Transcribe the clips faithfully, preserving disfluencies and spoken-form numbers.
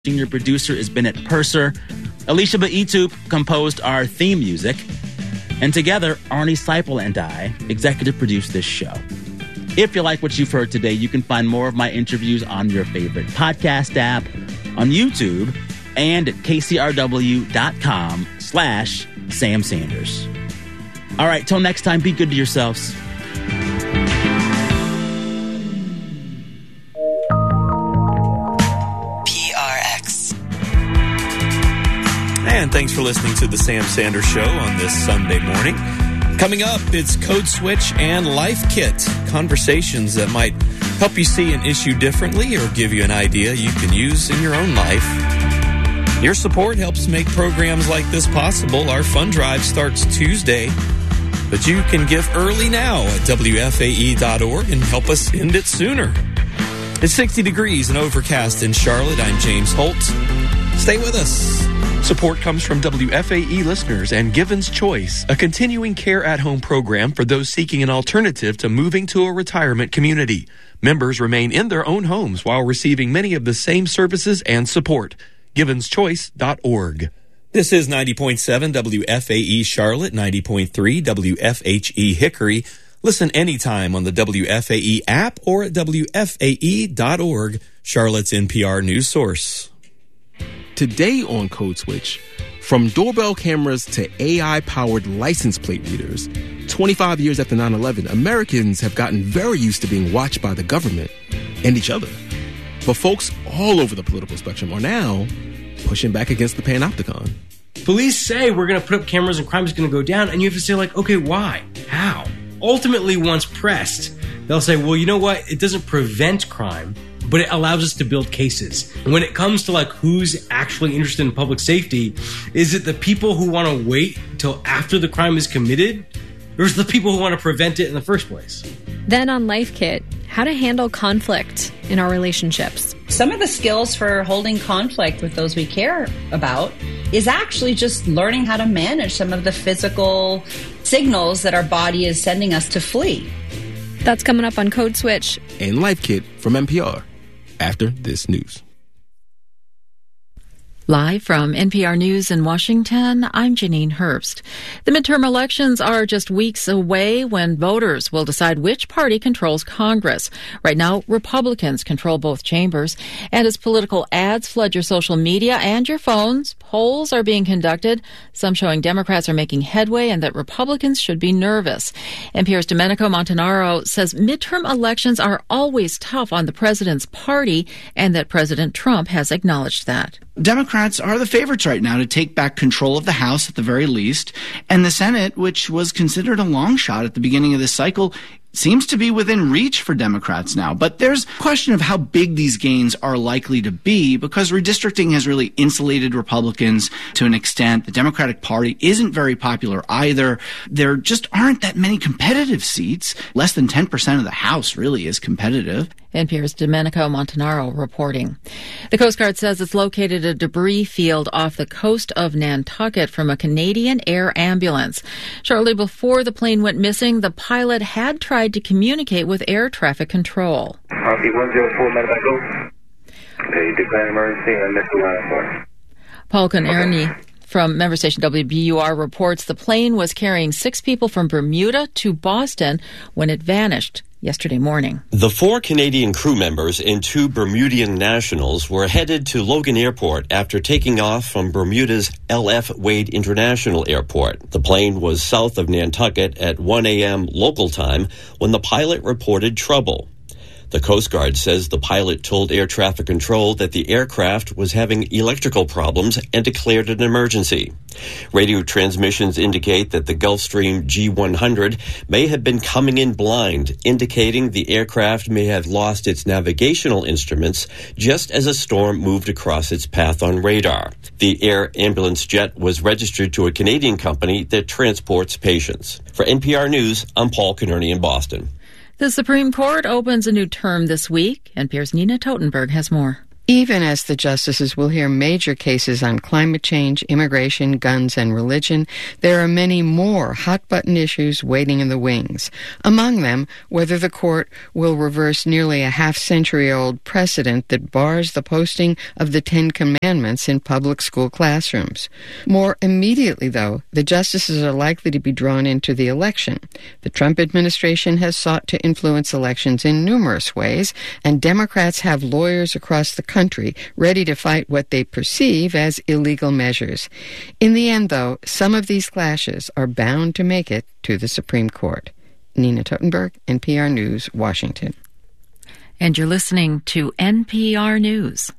Senior producer is Bennett Purser. Alicia Baitup composed our theme music. And together, Arnie Seipel and I executive produced this show. If you like what you've heard today, you can find more of my interviews on your favorite podcast app, on YouTube, and at kcrw.com slash Sam Sanders. All right, till next time, be good to yourselves. And thanks for listening to the Sam Sanders Show on this Sunday morning. Coming up, it's Code Switch and Life Kit, conversations that might help you see an issue differently or give you an idea you can use in your own life. Your support helps make programs like this possible. Our fund drive starts Tuesday, but you can give early now at W F A E dot org and help us end it sooner. It's sixty degrees and overcast in Charlotte. I'm James Holt. Stay with us. Support comes from W F A E listeners and Givens Choice, a continuing care at-home program for those seeking an alternative to moving to a retirement community. Members remain in their own homes while receiving many of the same services and support. Givens Choice dot org. This is ninety point seven W F A E Charlotte, ninety point three W F H E Hickory. Listen anytime on the W F A E app or at W F A E dot org, Charlotte's N P R news source. Today on Code Switch, from doorbell cameras to A I-powered license plate readers, twenty-five years after nine eleven, Americans have gotten very used to being watched by the government and each other. But folks all over the political spectrum are now pushing back against the panopticon. Police say we're going to put up cameras and crime is going to go down, and you have to say, like, okay, why? How? Ultimately, once pressed, they'll say, well, you know what? It doesn't prevent crime, but it allows us to build cases. And when it comes to like who's actually interested in public safety, is it the people who want to wait until after the crime is committed, or is it the people who want to prevent it in the first place? Then on Life Kit, how to handle conflict in our relationships. Some of the skills for holding conflict with those we care about is actually just learning how to manage some of the physical signals that our body is sending us to flee. That's coming up on Code Switch and Life Kit from N P R. After this news. Live from N P R News in Washington, I'm Janine Herbst. The midterm elections are just weeks away when voters will decide which party controls Congress. Right now, Republicans control both chambers. And as political ads flood your social media and your phones, polls are being conducted, some showing Democrats are making headway and that Republicans should be nervous. N P R's Domenico Montanaro says midterm elections are always tough on the president's party and that President Trump has acknowledged that. Democrats are the favorites right now to take back control of the House at the very least, and the Senate, which was considered a long shot at the beginning of this cycle, seems to be within reach for Democrats now. But there's a question of how big these gains are likely to be, because redistricting has really insulated Republicans to an extent. The Democratic Party isn't very popular either. There just aren't that many competitive seats. Less than ten percent of the House really is competitive. N P R's Domenico Montanaro reporting. The Coast Guard says it's located a debris field off the coast of Nantucket from a Canadian air ambulance. Shortly before the plane went missing, the pilot had tried to communicate with air traffic control. R P one oh four, medevac go. Okay, declare emergency and missile line for. Paul Connerny from member station W B U R reports the plane was carrying six people from Bermuda to Boston when it vanished yesterday morning. The four Canadian crew members and two Bermudian nationals were headed to Logan Airport after taking off from Bermuda's L F Wade International Airport. The plane was south of Nantucket at one a.m. local time when the pilot reported trouble. The Coast Guard says the pilot told air traffic control that the aircraft was having electrical problems and declared an emergency. Radio transmissions indicate that the Gulfstream G one hundred may have been coming in blind, indicating the aircraft may have lost its navigational instruments just as a storm moved across its path on radar. The air ambulance jet was registered to a Canadian company that transports patients. For N P R News, I'm Paul Connerny in Boston. The Supreme Court opens a new term this week. N P R's Nina Totenberg has more. Even as the justices will hear major cases on climate change, immigration, guns, and religion, there are many more hot-button issues waiting in the wings. Among them, whether the court will reverse nearly a half-century-old precedent that bars the posting of the Ten Commandments in public school classrooms. More immediately, though, the justices are likely to be drawn into the election. The Trump administration has sought to influence elections in numerous ways, and Democrats have lawyers across the country ready to fight what they perceive as illegal measures. In the end, though, some of these clashes are bound to make it to the Supreme Court. Nina Totenberg, N P R News, Washington. And you're listening to N P R News.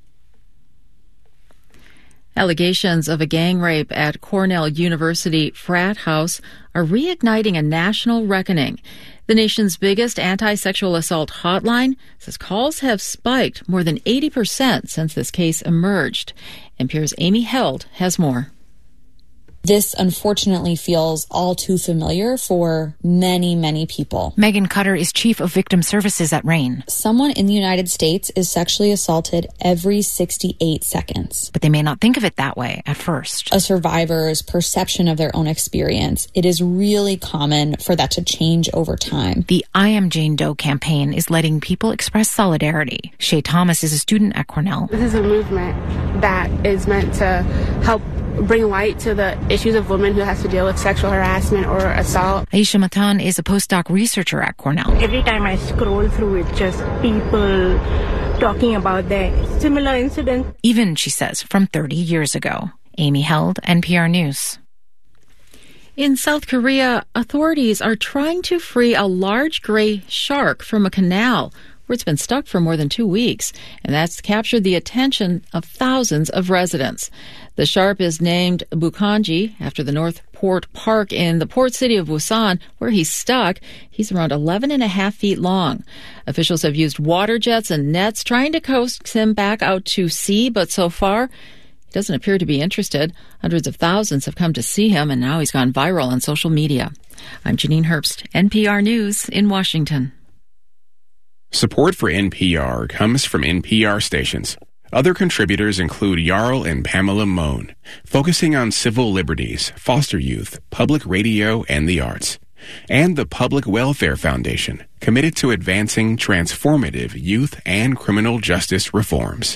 Allegations of a gang rape at Cornell University frat house are reigniting a national reckoning. The nation's biggest anti-sexual assault hotline says calls have spiked more than eighty percent since this case emerged. N P R's Amy Held has more. This unfortunately feels all too familiar for many, many people. Megan Cutter is chief of victim services at RAINN. Someone in the United States is sexually assaulted every sixty-eight seconds. But they may not think of it that way at first. A survivor's perception of their own experience, it is really common for that to change over time. The I Am Jane Doe campaign is letting people express solidarity. Shay Thomas is a student at Cornell. This is a movement that is meant to help bring light to the issues of women who has to deal with sexual harassment or assault. Aisha Matan is a postdoc researcher at Cornell. Every time I scroll through it, just people talking about their similar incidents. Even, she says, from thirty years ago. Amy Held, N P R News. In South Korea, authorities are trying to free a large gray shark from a canal where it's been stuck for more than two weeks, and that's captured the attention of thousands of residents. The shark is named Bukanji after the North Port Park in the port city of Busan, where he's stuck. He's around eleven and a half feet long. Officials have used water jets and nets trying to coax him back out to sea, but so far, he doesn't appear to be interested. Hundreds of thousands have come to see him, and now he's gone viral on social media. I'm Janine Herbst, N P R News in Washington. Support for N P R comes from N P R stations. Other contributors include Jarl and Pamela Mohn, focusing on civil liberties, foster youth, public radio, and the arts. And the Public Welfare Foundation, committed to advancing transformative youth and criminal justice reforms.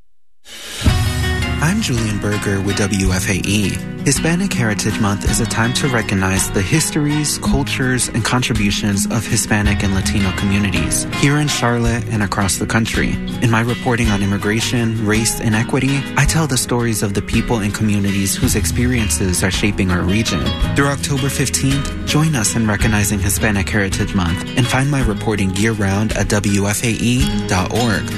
I'm Julian Berger with W F A E. Hispanic Heritage Month is a time to recognize the histories, cultures, and contributions of Hispanic and Latino communities here in Charlotte and across the country. In my reporting on immigration, race, and equity, I tell the stories of the people and communities whose experiences are shaping our region. Through October fifteenth, join us in recognizing Hispanic Heritage Month and find my reporting year-round at W F A E dot org.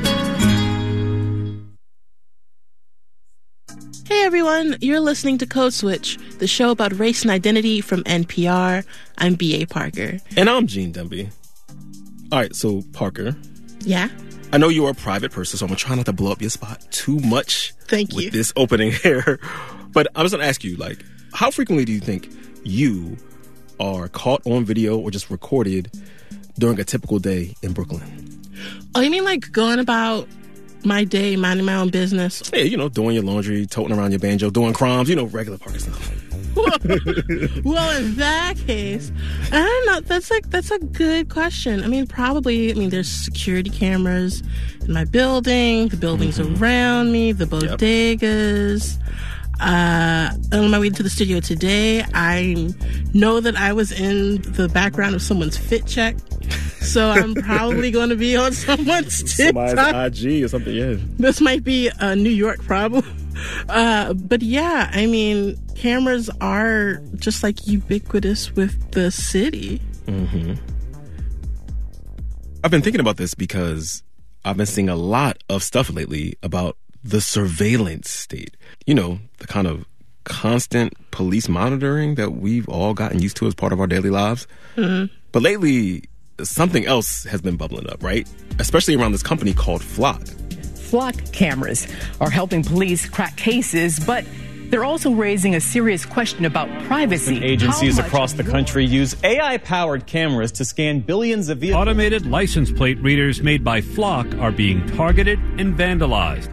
Hey everyone, you're listening to Code Switch, the show about race and identity from N P R. I'm B A. Parker. And I'm Gene Demby. All right, so Parker. Yeah? I know you're a private person, so I'm going to try not to blow up your spot too much. Thank with you. This opening here. But I was going to ask you, like, how frequently do you think you are caught on video or just recorded during a typical day in Brooklyn? Oh, you mean like going about my day, minding my own business? Yeah, you know, doing your laundry, toting around your banjo, doing crimes, you know, regular Parker stuff. Well, in that case, I don't know. That's like that's a good question. I mean, probably. I mean, there's security cameras in my building, the buildings mm-hmm. around me, the bodegas. Yep. Uh, on my way to the studio today, I know that I was in the background of someone's fit check. So I'm probably going to be on someone's TikTok. Somebody's I G or something, yeah. This might be a New York problem. Uh, but yeah, I mean, cameras are just like ubiquitous with the city. Mm-hmm. I've been thinking about this because I've been seeing a lot of stuff lately about the surveillance state. You know, the kind of constant police monitoring that we've all gotten used to as part of our daily lives. Mm-hmm. But lately, something else has been bubbling up, right? Especially around this company called Flock. Flock cameras are helping police crack cases, but They're also raising a serious question about privacy. Agencies across the country use A I-powered cameras to scan billions of vehicles. Automated license plate readers made by Flock are being targeted and vandalized.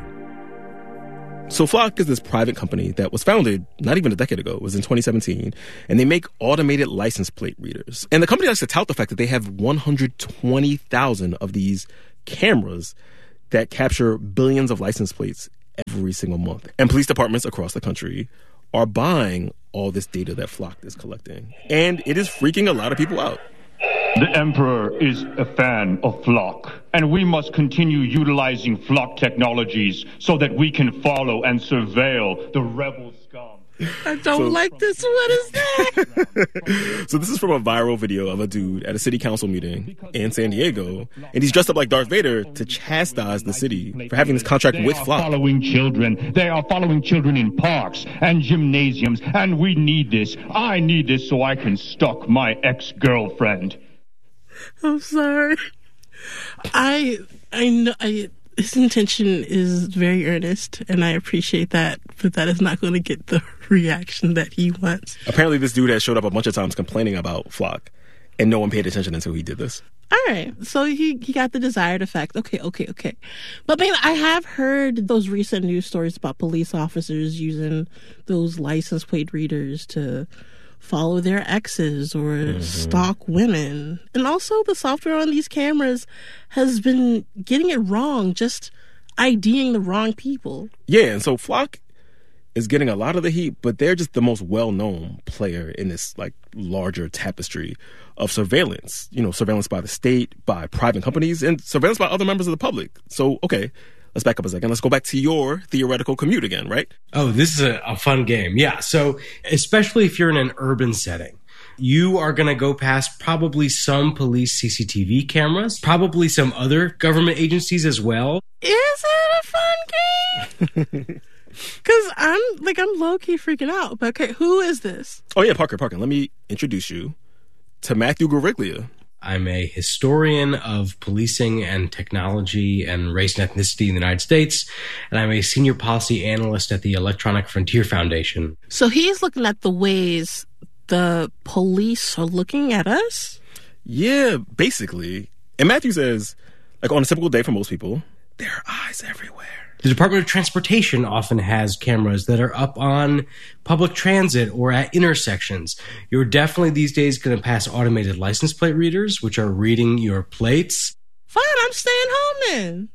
So Flock is this private company that was founded not even a decade ago. It was in twenty seventeen. And they make automated license plate readers. And the company likes to tout the fact that they have one hundred twenty thousand of these cameras that capture billions of license plates every single month. And police departments across the country are buying all this data that Flock is collecting. And it is freaking a lot of people out. The Emperor is a fan of Flock, and we must continue utilizing Flock technologies so that we can follow and surveil the rebel scum. I don't so, like this. What is that? So this is from a viral video of a dude at a city council meeting in San Diego, and he's dressed up like Darth Vader to chastise the city for having this contract they with are Flock. Following children. They are following children in parks and gymnasiums, and we need this. I need this so I can stalk my ex-girlfriend. I'm sorry. I I know I his intention is very earnest, and I appreciate that, but that is not going to get the reaction that he wants. Apparently, this dude has showed up a bunch of times complaining about Flock, and no one paid attention until he did this. All right, so he, he got the desired effect. Okay, okay, okay. But man, I have heard those recent news stories about police officers using those license plate readers to follow their exes or mm-hmm. stalk women. And also the software on these cameras has been getting it wrong, just IDing the wrong people. Yeah, and so Flock is getting a lot of the heat, but they're just the most well-known player in this like larger tapestry of surveillance. You know, surveillance by the state, by private companies, and surveillance by other members of the public. So, okay, let's back up a second. Let's go back to your theoretical commute again, right? Oh, this is a, a fun game. Yeah. So especially if you're in an urban setting, you are going to go past probably some police C C T V cameras, probably some other government agencies as well. Is it a fun game? Because I'm like, I'm low-key freaking out. But okay, who is this? Oh, yeah, Parker, Parker. Let me introduce you to Matthew Guariglia. I'm a historian of policing and technology and race and ethnicity in the United States, and I'm a senior policy analyst at the Electronic Frontier Foundation. So he's looking at the ways the police are looking at us? Yeah, basically. And Matthew says, like on a typical day for most people, there are eyes everywhere. The Department of Transportation often has cameras that are up on public transit or at intersections. You're definitely these days going to pass automated license plate readers, which are reading your plates. Fine, I'm staying home then.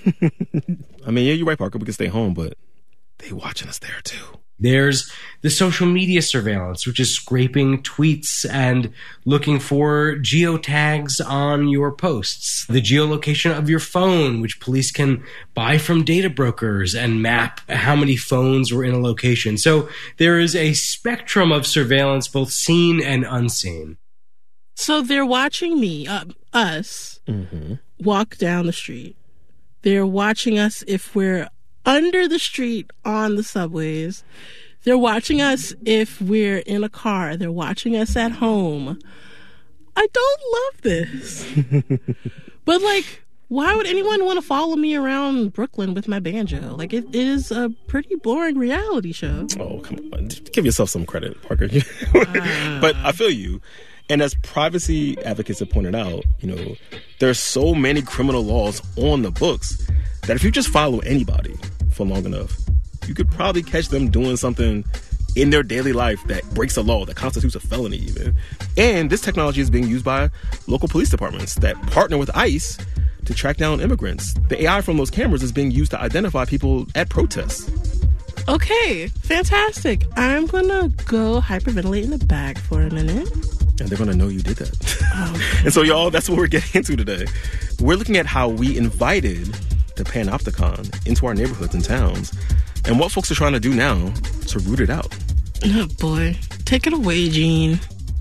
I mean, yeah, you're right, Parker. We can stay home, but they watching us there too. There's the social media surveillance, which is scraping tweets and looking for geotags on your posts. The geolocation of your phone, which police can buy from data brokers and map how many phones were in a location. So there is a spectrum of surveillance, both seen and unseen. So they're watching me, uh, us, mm-hmm. walk down the street. They're watching us if we're under the street on the subways. They're watching us if we're in a car. They're watching us at home. I don't love this. But, like, why would anyone want to follow me around Brooklyn with my banjo? Like, it is a pretty boring reality show. Oh, come on. Give yourself some credit, Parker. uh, but I feel you. And as privacy advocates have pointed out, you know, there's so many criminal laws on the books that if you just follow anybody for long enough, you could probably catch them doing something in their daily life that breaks a law, that constitutes a felony even. And this technology is being used by local police departments that partner with ICE to track down immigrants. The A I from those cameras is being used to identify people at protests. Okay, fantastic. I'm going to go hyperventilate in the back for a minute. And they're going to know you did that. Oh. And so, y'all, that's what we're getting into today. We're looking at how we invited the Panopticon into our neighborhoods and towns, and what folks are trying to do now to root it out. Oh, boy. Take it away, Gene.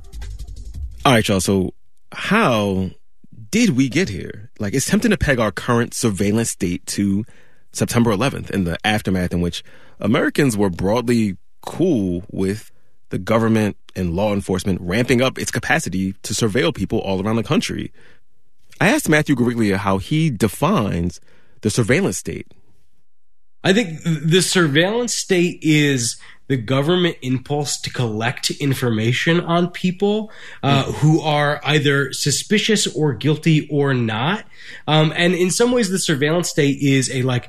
All right, y'all. So how did we get here? Like, it's tempting to peg our current surveillance state to September eleventh and the aftermath in which Americans were broadly cool with the government and law enforcement ramping up its capacity to surveil people all around the country. I asked Matthew Guariglia how he defines the surveillance state. I think the surveillance state is the government impulse to collect information on people uh, mm-hmm. who are either suspicious or guilty or not. Um, and in some ways, the surveillance state is a like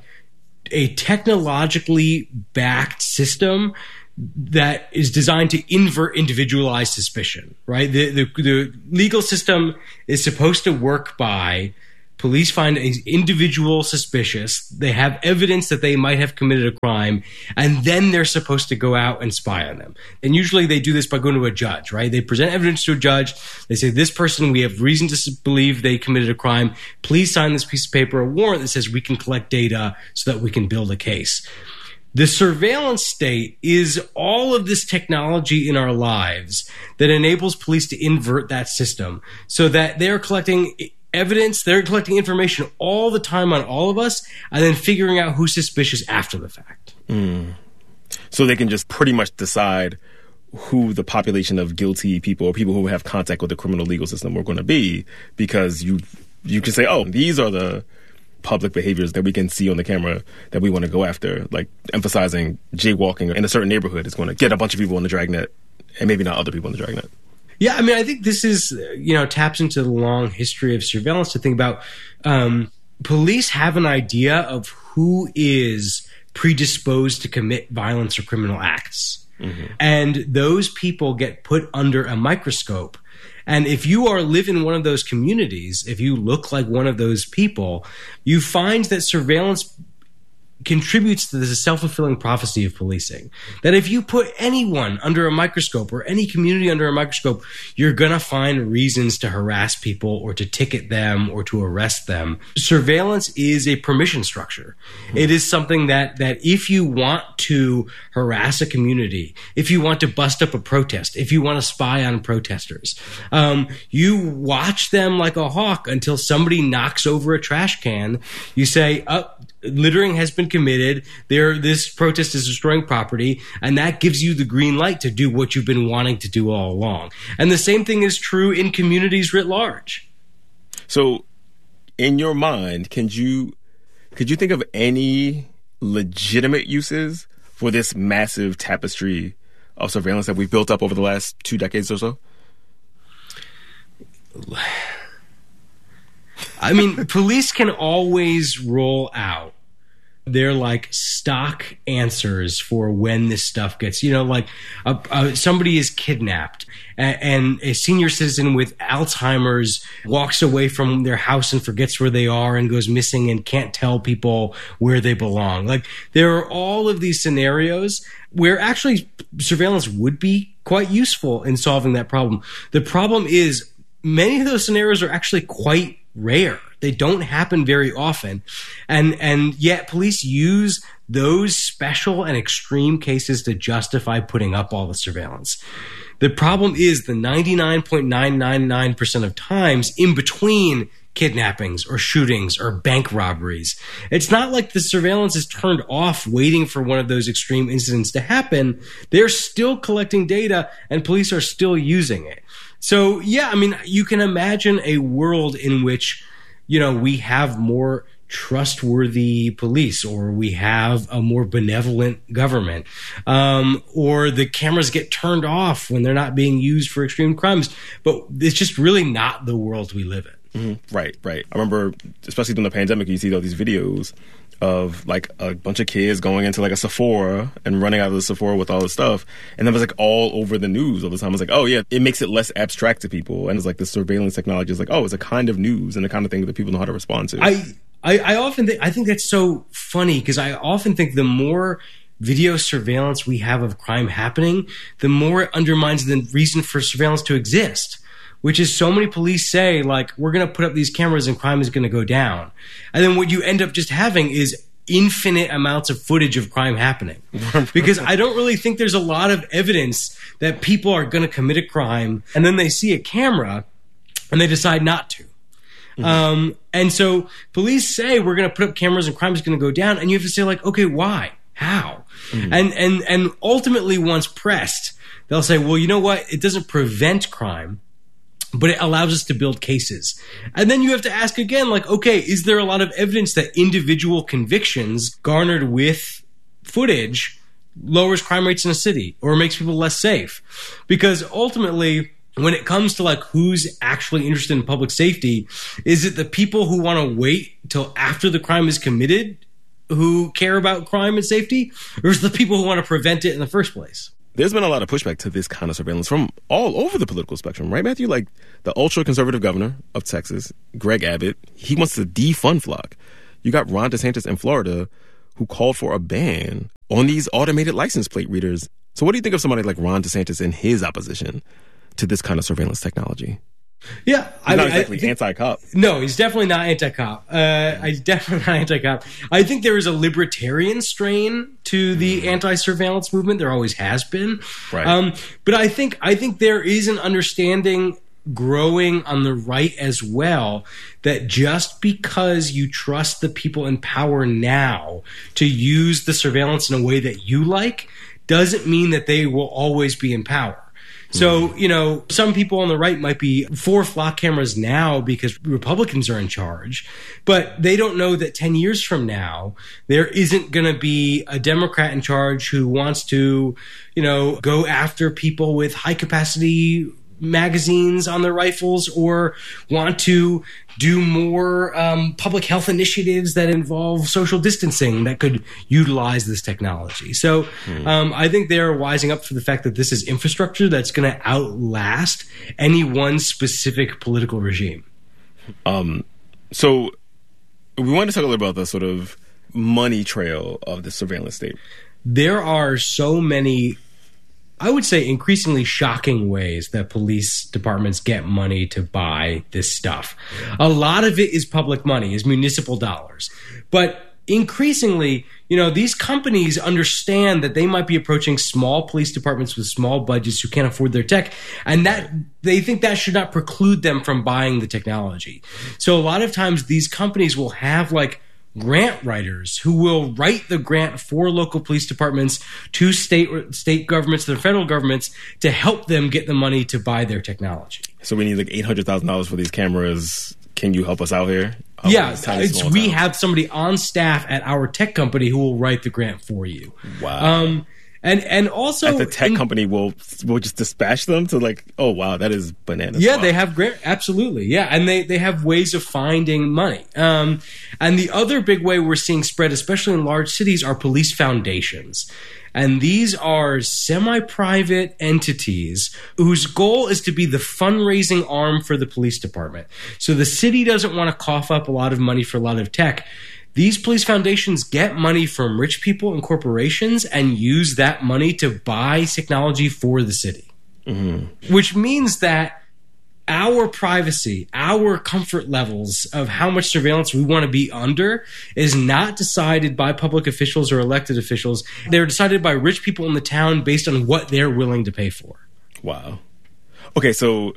a technologically backed system that is designed to invert individualized suspicion, right? The, the, the legal system is supposed to work by police find an individual suspicious, they have evidence that they might have committed a crime, and then they're supposed to go out and spy on them. And usually they do this by going to a judge, right? They present evidence to a judge. They say, this person, we have reason to believe they committed a crime. Please sign this piece of paper, a warrant that says we can collect data so that we can build a case. The surveillance state is all of this technology in our lives that enables police to invert that system so that they're collecting evidence, they're collecting information all the time on all of us, and then figuring out who's suspicious after the fact. Mm. So they can just pretty much decide who the population of guilty people or people who have contact with the criminal legal system are going to be, because you you can say, oh, these are the public behaviors that we can see on the camera that we want to go after, like emphasizing jaywalking in a certain neighborhood is going to get a bunch of people on the dragnet and maybe not other people on the dragnet. Yeah, I mean, I think this is, you know, taps into the long history of surveillance to think about. Um, police have an idea of who is predisposed to commit violence or criminal acts. Mm-hmm. And those people get put under a microscope. And if you are live in one of those communities, if you look like one of those people, you find that surveillance contributes to this self-fulfilling prophecy of policing. That if you put anyone under a microscope or any community under a microscope, you're going to find reasons to harass people or to ticket them or to arrest them. Surveillance is a permission structure. Mm-hmm. It is something that, that if you want to harass a community, if you want to bust up a protest, if you want to spy on protesters, um, you watch them like a hawk until somebody knocks over a trash can. You say, oh, littering has been committed. There, this protest is destroying property, and that gives you the green light to do what you've been wanting to do all along. And the same thing is true in communities writ large. So, in your mind, can you could you think of any legitimate uses for this massive tapestry of surveillance that we've built up over the last two decades or so? I mean, police can always roll out their like stock answers for when this stuff gets, you know, like uh, uh, somebody is kidnapped and, and a senior citizen with Alzheimer's walks away from their house and forgets where they are and goes missing and can't tell people where they belong. Like there are all of these scenarios where actually surveillance would be quite useful in solving that problem. The problem is many of those scenarios are actually quite rare. They don't happen very often. And and yet police use those special and extreme cases to justify putting up all the surveillance. The problem is the ninety-nine point nine nine nine percent of times in between kidnappings or shootings or bank robberies, it's not like the surveillance is turned off waiting for one of those extreme incidents to happen. They're still collecting data and police are still using it. So, yeah, I mean, you can imagine a world in which, you know, we have more trustworthy police or we have a more benevolent government, um, or the cameras get turned off when they're not being used for extreme crimes. But it's just really not the world we live in. Mm-hmm. Right, right. I remember, especially during the pandemic, you see all these videos of like a bunch of kids going into like a Sephora and running out of the Sephora with all this stuff. And that was like all over the news all the time. I was like, oh yeah, it makes it less abstract to people. And it's like the surveillance technology is like, oh, it's a kind of news and the kind of thing that people know how to respond to. I, I, I often think, I think that's so funny because I often think the more video surveillance we have of crime happening, the more it undermines the reason for surveillance to exist. Which is so many police say, like, we're going to put up these cameras and crime is going to go down. And then what you end up just having is infinite amounts of footage of crime happening. Because I don't really think there's a lot of evidence that people are going to commit a crime and then they see a camera and they decide not to. Mm-hmm. Um, and so police say we're going to put up cameras and crime is going to go down. And you have to say, like, okay, why? How? Mm-hmm. And, and, and ultimately, once pressed, they'll say, well, you know what? It doesn't prevent crime, but it allows us to build cases. And then you have to ask again, like, okay, is there a lot of evidence that individual convictions garnered with footage lowers crime rates in a city or makes people less safe. Because ultimately, when it comes to like who's actually interested in public safety, is it the people who want to wait till after the crime is committed who care about crime and safety, or is it the people who want to prevent it in the first place? There's been a lot of pushback to this kind of surveillance from all over the political spectrum, right, Matthew? Like the ultra-conservative governor of Texas, Greg Abbott, he wants to defund Flock. You got Ron DeSantis in Florida who called for a ban on these automated license plate readers. So what do you think of somebody like Ron DeSantis and his opposition to this kind of surveillance technology? Yeah, he's I not mean, exactly I think, anti-cop. No, he's definitely not anti-cop. Uh, he's definitely not anti-cop. I think there is a libertarian strain to the anti-surveillance movement. There always has been. Right. Um, but I think I think there is an understanding growing on the right as well that just because you trust the people in power now to use the surveillance in a way that you like doesn't mean that they will always be in power. So, you know, some people on the right might be for Flock cameras now because Republicans are in charge, but they don't know that ten years from now, there isn't going to be a Democrat in charge who wants to, you know, go after people with high capacity magazines on their rifles or want to do more um, public health initiatives that involve social distancing that could utilize this technology. So hmm. um, I think they're wising up for the fact that this is infrastructure that's going to outlast any one specific political regime. Um, so we want to talk a little about the sort of money trail of the surveillance state. There are so many, I would say, increasingly shocking ways that police departments get money to buy this stuff. A lot of it is public money, is municipal dollars. But increasingly, you know, these companies understand that they might be approaching small police departments with small budgets who can't afford their tech, and that they think that should not preclude them from buying the technology. So a lot of times these companies will have like grant writers who will write the grant for local police departments to state state governments, to the federal governments, to help them get the money to buy their technology. So we need like eight hundred thousand dollars for these cameras. Can you help us out here? Oh, yeah, it's, we have somebody on staff at our tech company who will write the grant for you. Wow. Um, and and also at the tech in, company will will just dispatch them to like, oh wow, that is bananas. Yeah, wow. they have grant, absolutely. Yeah, and they they have ways of finding money. Um, and the other big way we're seeing spread, especially in large cities, are police foundations. And these are semi-private entities whose goal is to be the fundraising arm for the police department. So the city doesn't want to cough up a lot of money for a lot of tech. These police foundations get money from rich people and corporations and use that money to buy technology for the city. Mm-hmm. Which means that our privacy, our comfort levels of how much surveillance we want to be under is not decided by public officials or elected officials. They're decided by rich people in the town based on what they're willing to pay for. Wow. Okay, so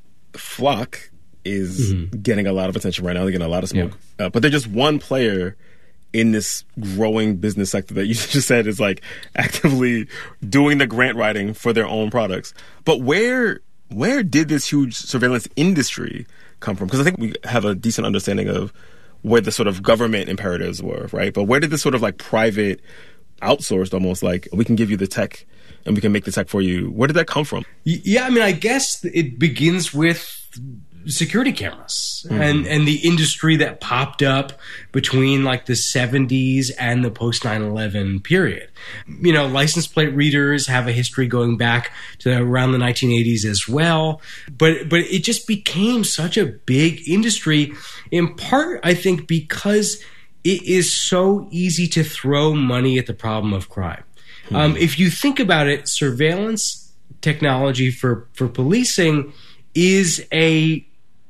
Flock is mm-hmm. getting a lot of attention right now. They're getting a lot of smoke. Yeah. Uh, but they're just one player in this growing business sector that you just said is like actively doing the grant writing for their own products. But where... Where did this huge surveillance industry come from? Because I think we have a decent understanding of where the sort of government imperatives were, right? But where did this sort of like private, outsourced almost, like we can give you the tech and we can make the tech for you, where did that come from? Yeah, I mean, I guess it begins with security cameras mm-hmm. and, and the industry that popped up between like the seventies and the post nine eleven period. You know, license plate readers have a history going back to around the nineteen eighties as well. But but it just became such a big industry, in part, I think, because it is so easy to throw money at the problem of crime. Mm-hmm. Um, if you think about it, surveillance technology for, for policing is a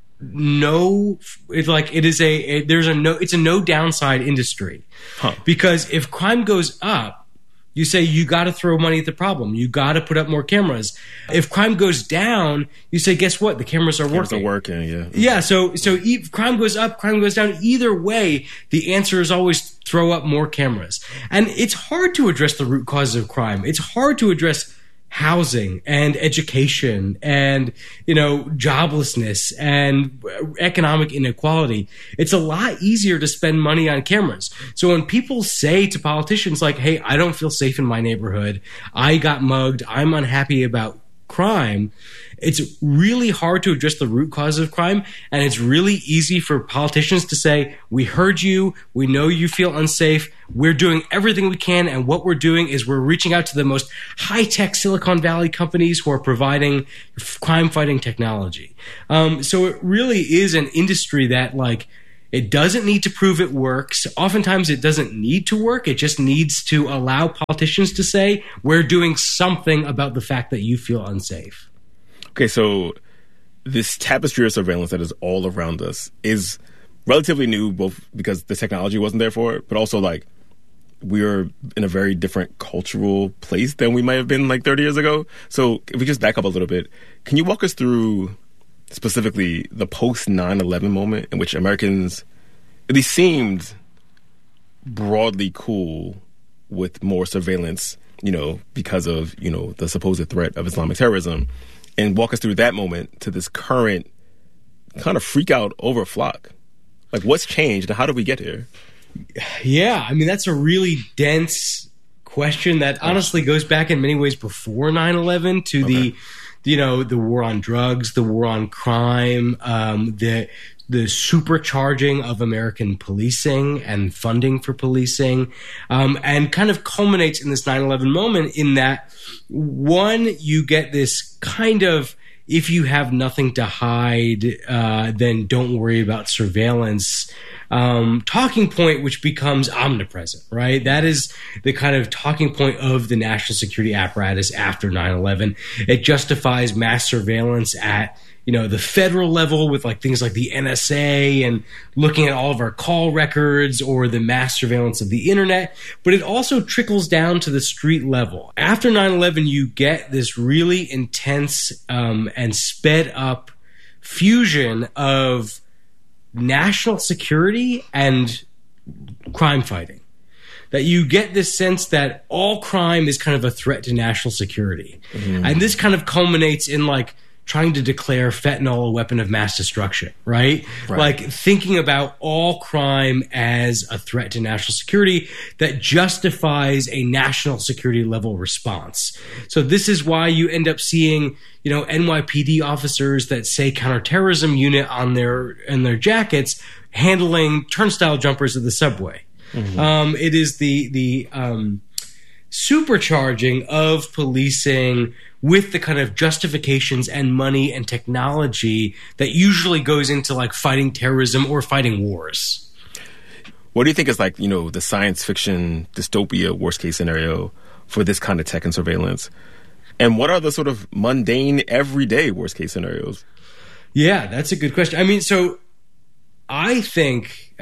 no, it's like it is a, a there's a no, it's a no downside industry. Huh. Because if crime goes up, you say you got to throw money at the problem. You got to put up more cameras. If crime goes down, you say, guess what? The cameras are cameras working. Are working, yeah. Yeah. So so if crime goes up, crime goes down. Either way, the answer is always throw up more cameras. And it's hard to address the root causes of crime. It's hard to address housing and education and, you know, joblessness and economic inequality, it's a lot easier to spend money on cameras. So when people say to politicians like, hey, I don't feel safe in my neighborhood, I got mugged, I'm unhappy about crime, it's really hard to address the root cause of crime, and it's really easy for politicians to say, we heard you, we know you feel unsafe, we're doing everything we can, and what we're doing is we're reaching out to the most high-tech Silicon Valley companies who are providing crime-fighting technology. Um, so it really is an industry that, like, it doesn't need to prove it works. Oftentimes it doesn't need to work. It just needs to allow politicians to say, we're doing something about the fact that you feel unsafe. Okay, so this tapestry of surveillance that is all around us is relatively new, both because the technology wasn't there for it, but also like we're in a very different cultural place than we might have been like thirty years ago. So if we just back up a little bit, can you walk us through specifically the post nine eleven moment in which Americans at least seemed broadly cool with more surveillance, you know, because of, you know, the supposed threat of Islamic terrorism, and walk us through that moment to this current kind of freak out over Flock? Like, what's changed and how did we get here? Yeah, I mean, that's a really dense question that honestly goes back in many ways before nine eleven to okay. the, you know, the war on drugs, the war on crime, um, the the supercharging of American policing and funding for policing, um, and kind of culminates in this nine eleven moment in that, one, you get this kind of, if you have nothing to hide, uh, then don't worry about surveillance um, talking point, which becomes omnipresent, right? That is the kind of talking point of the national security apparatus after nine eleven. It justifies mass surveillance at, you know, the federal level with like things like the N S A and looking at all of our call records or the mass surveillance of the internet. But it also trickles down to the street level. After nine eleven, you get this really intense um, and sped up fusion of national security and crime fighting. That you get this sense that all crime is kind of a threat to national security. Mm-hmm. And this kind of culminates in like trying to declare fentanyl a weapon of mass destruction, right? right? Like thinking about all crime as a threat to national security that justifies a national security level response. So this is why you end up seeing, you know, N Y P D officers that say counterterrorism unit on their in their jackets handling turnstile jumpers at the subway. Mm-hmm. Um, it is the the um, supercharging of policing with the kind of justifications and money and technology that usually goes into like fighting terrorism or fighting wars. What do you think is like, you know, the science fiction dystopia worst case scenario for this kind of tech and surveillance? And what are the sort of mundane, everyday worst case scenarios? Yeah, that's a good question. I mean, so I think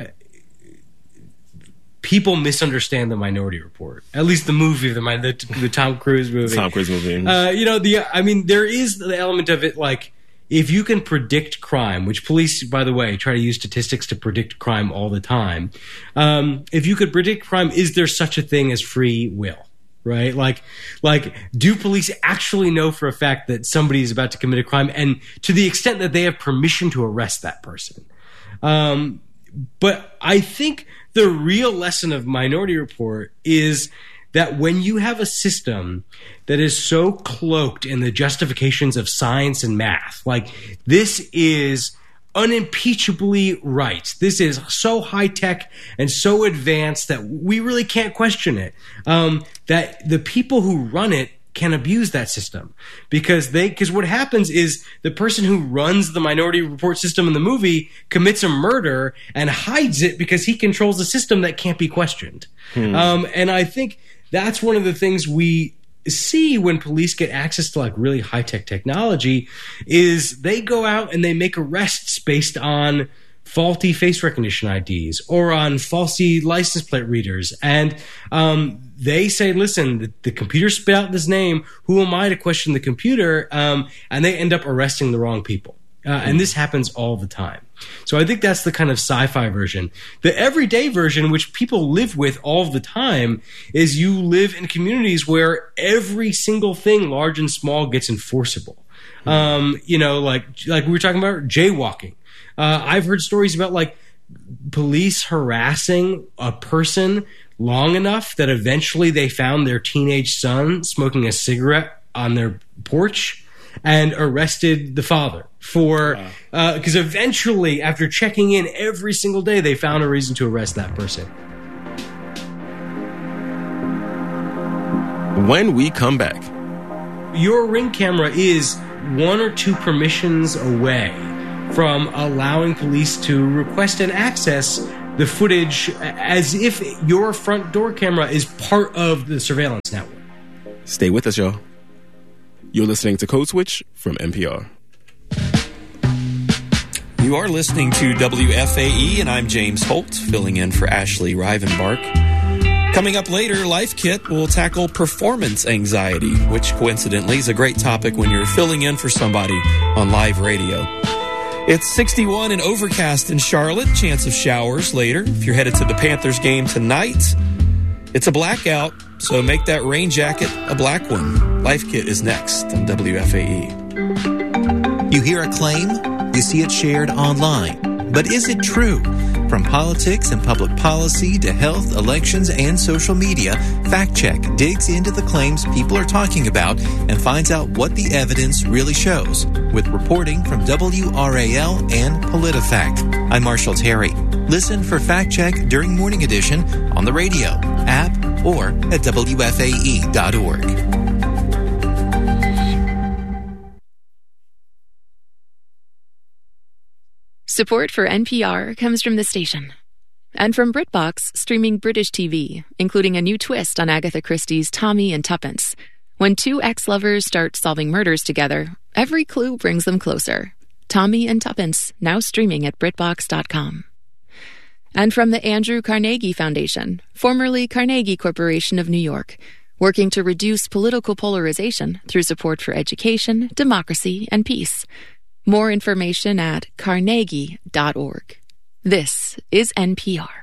people misunderstand the Minority Report. At least the movie, the the, the Tom Cruise movie. Tom Cruise movie. Uh, you know, the I mean, there is the element of it, like, if you can predict crime, which police, by the way, try to use statistics to predict crime all the time. Um, if you could predict crime, is there such a thing as free will? Right? Like, like, do police actually know for a fact that somebody is about to commit a crime, and to the extent that they have permission to arrest that person? Um, but I think the real lesson of Minority Report is that when you have a system that is so cloaked in the justifications of science and math, like this is unimpeachably right. This is so high tech and so advanced that we really can't question it. Um, that the people who run it can abuse that system because they because what happens is the person who runs the Minority Report system in the movie commits a murder and hides it because he controls a system that can't be questioned. Hmm. Um, and I think that's one of the things we see when police get access to like really high tech technology is they go out and they make arrests based on faulty face recognition I Ds or on faulty license plate readers. And um, they say, listen, the, the computer spit out this name. Who am I to question the computer? Um, and they end up arresting the wrong people. Uh, and this happens all the time. So I think that's the kind of sci-fi version. The everyday version, which people live with all the time, is you live in communities where every single thing, large and small, gets enforceable. Um, you know, like like we were talking about jaywalking. Uh, I've heard stories about like police harassing a person long enough that eventually they found their teenage son smoking a cigarette on their porch and arrested the father for because uh, eventually, after checking in every single day, they found a reason to arrest that person. When we come back, your Ring camera is one or two permissions away from allowing police to request and access the footage as if your front door camera is part of the surveillance network. Stay with us, y'all. You're listening to Code Switch from N P R. You are listening to W F A E, and I'm James Holt, filling in for Ashley Rivenbark. Coming up later, Life Kit will tackle performance anxiety, which coincidentally is a great topic when you're filling in for somebody on live radio. It's sixty-one and overcast in Charlotte, chance of showers later. If you're headed to the Panthers game tonight, it's a blackout, so make that rain jacket a black one. Life Kit is next on W F A E. You hear a claim, you see it shared online. But is it true? From politics and public policy to health, elections, and social media, Fact Check digs into the claims people are talking about and finds out what the evidence really shows. With reporting from W R A L and PolitiFact. I'm Marshall Terry. Listen for Fact Check during Morning Edition on the radio, app, or at W F A E dot org. Support for N P R comes from the station. And from BritBox, streaming British T V, including a new twist on Agatha Christie's Tommy and Tuppence. When two ex-lovers start solving murders together, every clue brings them closer. Tommy and Tuppence, now streaming at BritBox dot com. And from the Andrew Carnegie Foundation, formerly Carnegie Corporation of New York, working to reduce political polarization through support for education, democracy, and peace. More information at carnegie dot org. This is N P R.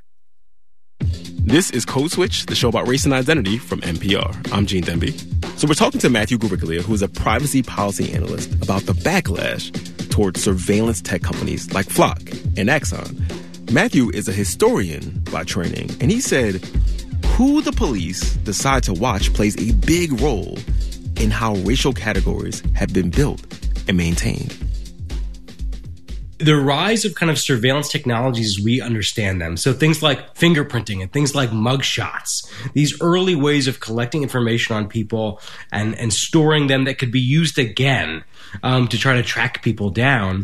This is Code Switch, the show about race and identity from N P R. I'm Gene Demby. So we're talking to Matthew Guberglia, who is a privacy policy analyst, about the backlash towards surveillance tech companies like Flock and Axon. Matthew is a historian by training, and he said who the police decide to watch plays a big role in how racial categories have been built and maintained. The rise of kind of surveillance technologies as we understand them, so things like fingerprinting and things like mugshots, these early ways of collecting information on people and, and storing them that could be used again um, to try to track people down,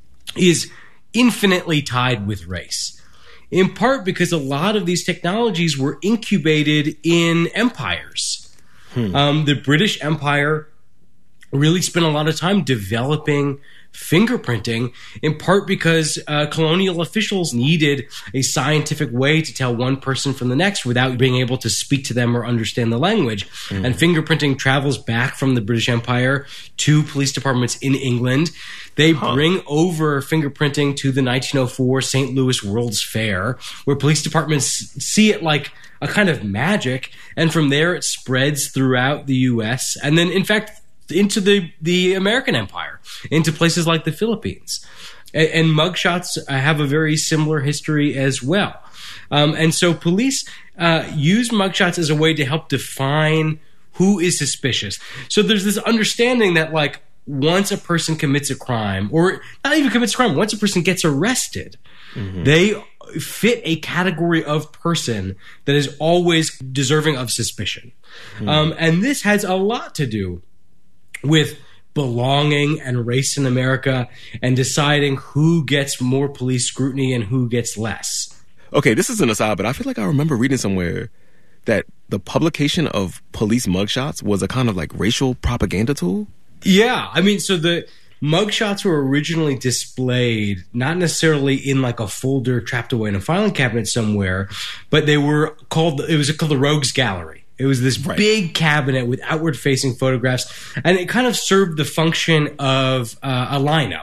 is infinitely tied with race. In part because a lot of these technologies were incubated in empires. Hmm. Um, the British Empire really spent a lot of time developing fingerprinting, in part because uh, colonial officials needed a scientific way to tell one person from the next without being able to speak to them or understand the language. Mm. And fingerprinting travels back from the British Empire to police departments in England. They huh. bring over fingerprinting to the nineteen oh four Saint Louis World's Fair, where police departments see it like a kind of magic. And from there, it spreads throughout the U S and then, in fact, into the, the American empire, into places like the Philippines. And, and mugshots have a very similar history as well. Um, and so police uh, use mugshots as a way to help define who is suspicious. So there's this understanding that, like, once a person commits a crime, or not even commits a crime, once a person gets arrested, mm-hmm. they fit a category of person that is always deserving of suspicion. Mm-hmm. Um, and this has a lot to do with belonging and race in America and deciding who gets more police scrutiny and who gets less. Okay, this is an aside, but I feel like I remember reading somewhere that the publication of police mugshots was a kind of like racial propaganda tool. Yeah, I mean, so the mugshots were originally displayed not necessarily in like a folder trapped away in a filing cabinet somewhere, but they were called, it was called the Rogues Gallery. It was this right. big cabinet with outward-facing photographs, and it kind of served the function of uh, a lineup.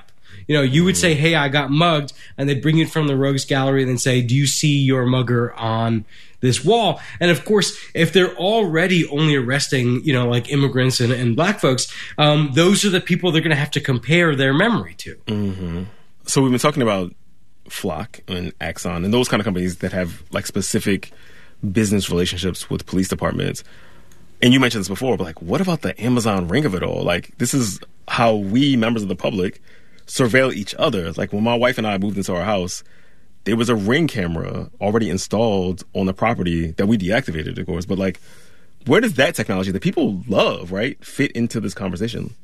You know, you would say, hey, I got mugged, and they'd bring you from the rogues gallery and then say, do you see your mugger on this wall? And of course, if they're already only arresting, you know, like immigrants and, and black folks, um, those are the people they're going to have to compare their memory to. Mm-hmm. So we've been talking about Flock and Axon and those kind of companies that have like specific business relationships with police departments. And you mentioned this before, but like, what about the Amazon ring of it all? Like, this is how we, members of the public, surveil each other. Like, when my wife and I moved into our house, there was a Ring camera already installed on the property that we deactivated, of course. But like, where does that technology that people love, right, fit into this conversation?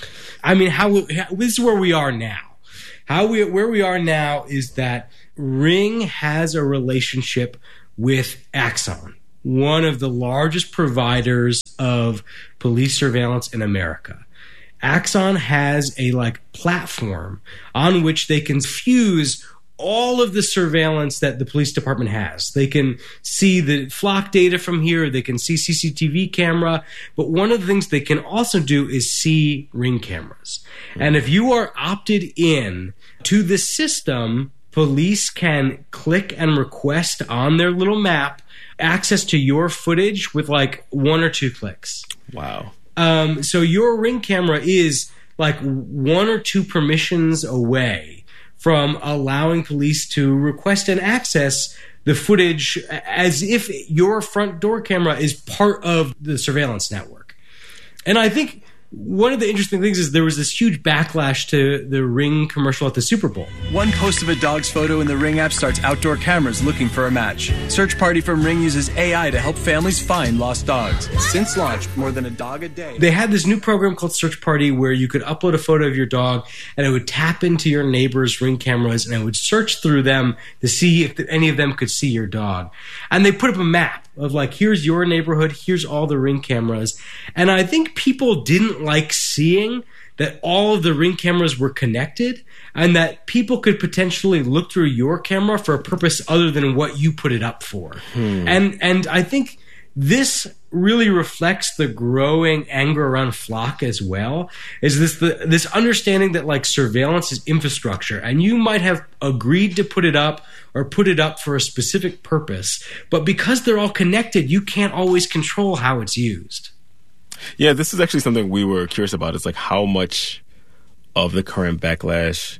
I mean, how, how this is where we are now. How we where we are now is that Ring has a relationship with Axon, one of the largest providers of police surveillance in America. Axon has a like platform on which they can fuse all of the surveillance that the police department has. They can see the Flock data from here. They can see C C T V camera. But one of the things they can also do is see Ring cameras. Mm-hmm. And if you are opted in to the system, police can click and request on their little map access to your footage with like one or two clicks. Wow. Um, so your Ring camera is like one or two permissions away from allowing police to request and access the footage as if your front door camera is part of the surveillance network. And I think one of the interesting things is there was this huge backlash to the Ring commercial at the Super Bowl. One post of a dog's photo in the Ring app starts outdoor cameras looking for a match. Search Party from Ring uses A I to help families find lost dogs. Since launch, more than a dog a day. They had this new program called Search Party where you could upload a photo of your dog and it would tap into your neighbor's Ring cameras and it would search through them to see if any of them could see your dog. And they put up a map of like, here's your neighborhood, here's all the Ring cameras. And I think people didn't like seeing that all of the Ring cameras were connected and that people could potentially look through your camera for a purpose other than what you put it up for. Hmm. And and I think this really reflects the growing anger around Flock as well, is this the, this understanding that like surveillance is infrastructure and you might have agreed to put it up or put it up for a specific purpose, but because they're all connected, you can't always control how it's used. Yeah, this is actually something we were curious about. It's like how much of the current backlash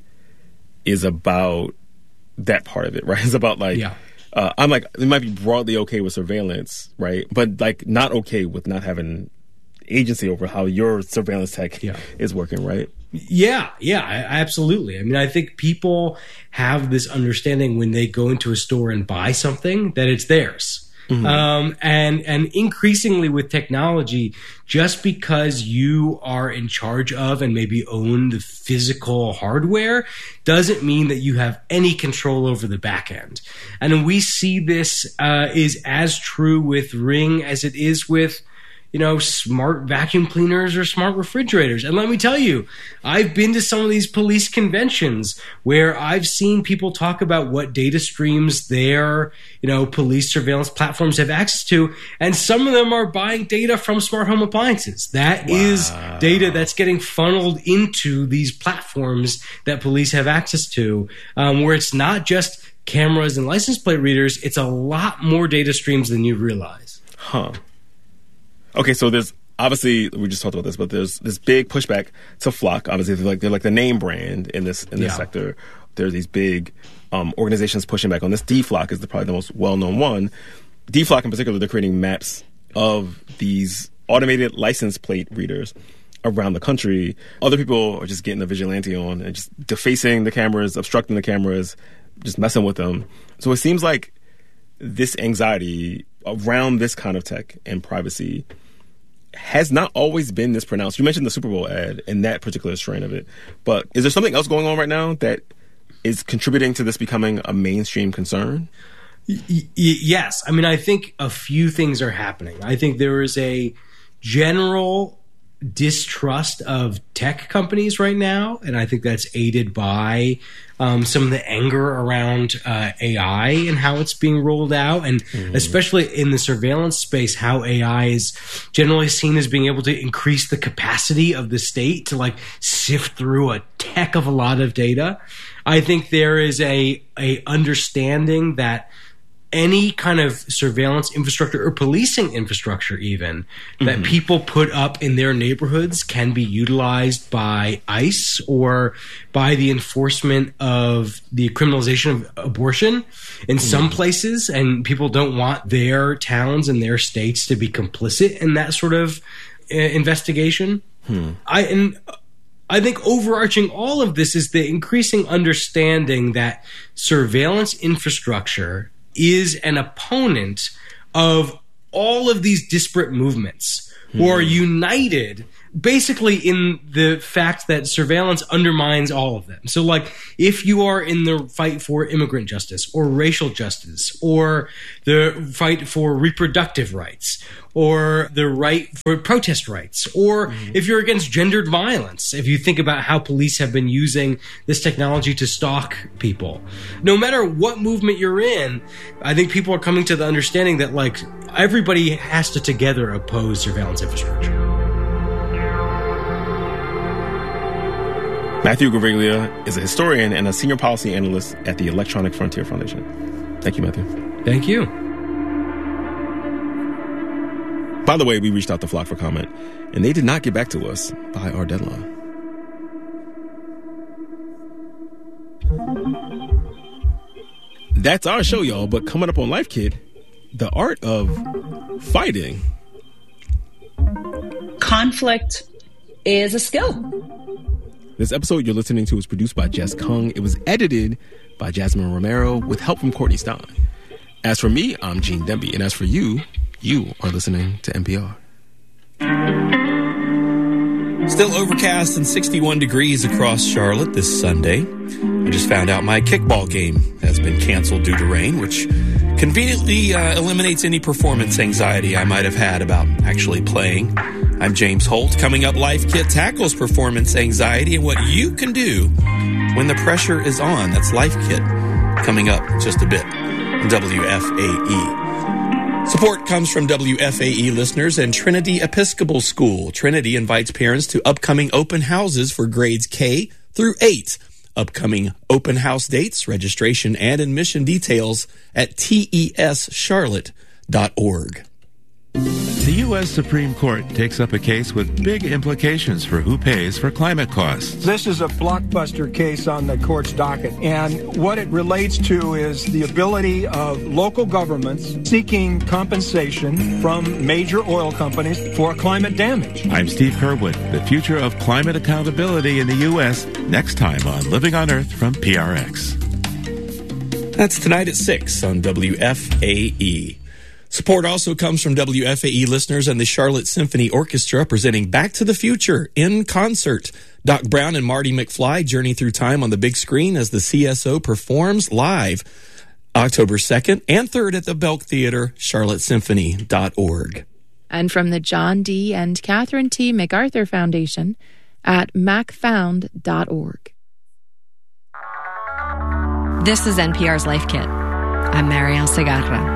is about that part of it, right? It's about like, yeah. uh, I'm like, it might be broadly okay with surveillance, right? But like not okay with not having agency over how your surveillance tech yeah. is working, right? Yeah, yeah, absolutely. I mean, I think people have this understanding when they go into a store and buy something that it's theirs. Mm-hmm. Um, and and increasingly with technology, just because you are in charge of and maybe own the physical hardware doesn't mean that you have any control over the back end. And we see this uh, is as true with Ring as it is with, you know, smart vacuum cleaners or smart refrigerators. And let me tell you, I've been to some of these police conventions where I've seen people talk about what data streams their, you know, police surveillance platforms have access to. And some of them are buying data from smart home appliances. That wow. is data that's getting funneled into these platforms that police have access to, um, where it's not just cameras and license plate readers. It's a lot more data streams than you realize. Huh. Okay, so there's obviously we just talked about this, but there's this big pushback to Flock. Obviously, they're like they're like the name brand in this in this yeah. sector. There's these big um, organizations pushing back on this. D-Flock is the, probably the most well-known one. D-Flock in particular, they're creating maps of these automated license plate readers around the country. Other people are just getting a vigilante on and just defacing the cameras, obstructing the cameras, just messing with them. So it seems like this anxiety around this kind of tech and privacy has not always been this pronounced. You mentioned the Super Bowl ad and that particular strain of it, but is there something else going on right now that is contributing to this becoming a mainstream concern? Y- y- yes. I mean, I think a few things are happening. I think there is a general distrust of tech companies right now, and I think that's aided by um, some of the anger around uh, A I and how it's being rolled out, and mm. especially in the surveillance space, how A I is generally seen as being able to increase the capacity of the state to like sift through a heck of a lot of data. I think there is a a understanding that any kind of surveillance infrastructure or policing infrastructure even mm-hmm. that people put up in their neighborhoods can be utilized by ICE or by the enforcement of the criminalization of abortion in mm-hmm. some places, and people don't want their towns and their states to be complicit in that sort of uh, investigation. Hmm. I and I think overarching all of this is the increasing understanding that surveillance infrastructure is an opponent of all of these disparate movements who are united basically in the fact that surveillance undermines all of them. So like if you are in the fight for immigrant justice or racial justice or the fight for reproductive rights or the right for protest rights, or mm-hmm. if you're against gendered violence, if you think about how police have been using this technology to stalk people, no matter what movement you're in, I think people are coming to the understanding that like everybody has to together oppose surveillance infrastructure. Matthew Graviglia is a historian and a senior policy analyst at the Electronic Frontier Foundation. Thank you, Matthew. Thank you. By the way, we reached out to Flock for comment, and they did not get back to us by our deadline. That's our show, y'all. But coming up on Life Kit, the art of fighting. Conflict is a skill. This episode you're listening to was produced by Jess Kung. It was edited by Jasmine Romero with help from Courtney Stein. As for me, I'm Gene Demby. And as for you, you are listening to N P R. Still overcast and sixty-one degrees across Charlotte this Sunday. I just found out my kickball game has been canceled due to rain, which conveniently uh, eliminates any performance anxiety I might have had about actually playing. I'm James Holt. Coming up, Life Kit tackles performance anxiety and what you can do when the pressure is on. That's Life Kit coming up in just a bit on W F A E. Support comes from W F A E listeners and Trinity Episcopal School. Trinity invites parents to upcoming open houses for grades K through eight. Upcoming open house dates, registration, and admission details at T E S charlotte dot org. The U S Supreme Court takes up a case with big implications for who pays for climate costs. This is a blockbuster case on the court's docket, and what it relates to is the ability of local governments seeking compensation from major oil companies for climate damage. I'm Steve Kerwood. The future of climate accountability in the U S next time on Living on Earth from P R X. That's tonight at six on W F A E. Support also comes from W F A E listeners and the Charlotte Symphony Orchestra presenting Back to the Future in concert. Doc Brown and Marty McFly journey through time on the big screen as the C S O performs live October second and third at the Belk Theater, charlotte symphony dot org. And from the John D. and Catherine T. MacArthur Foundation at mac found dot org. This is N P R's Life Kit. I'm Marielle Segarra.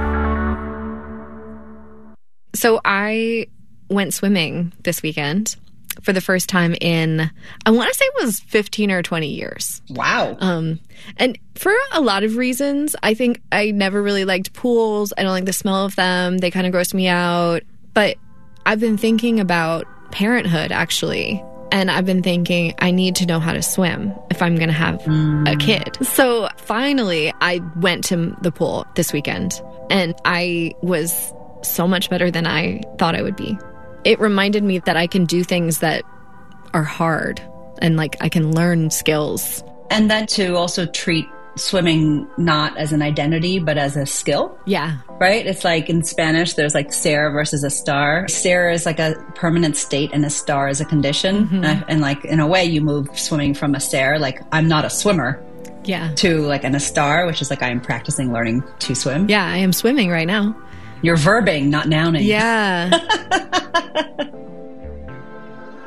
So I went swimming this weekend for the first time in, I want to say it was fifteen or twenty years. Wow. Um, and for a lot of reasons, I think I never really liked pools. I don't like the smell of them. They kind of gross me out. But I've been thinking about parenthood, actually. And I've been thinking, I need to know how to swim if I'm going to have mm. a kid. So finally, I went to the pool this weekend. And I was so much better than I thought I would be. It reminded me that I can do things that are hard and like I can learn skills. And then to also treat swimming not as an identity, but as a skill. Yeah. Right? It's like in Spanish, there's like ser versus estar. Ser is like a permanent state and estar is a condition. Mm-hmm. And, and like in a way you move swimming from a ser, like I'm not a swimmer. Yeah. To like an estar, which is like I'm practicing learning to swim. Yeah, I am swimming right now. You're verbing, not nouning. Yeah.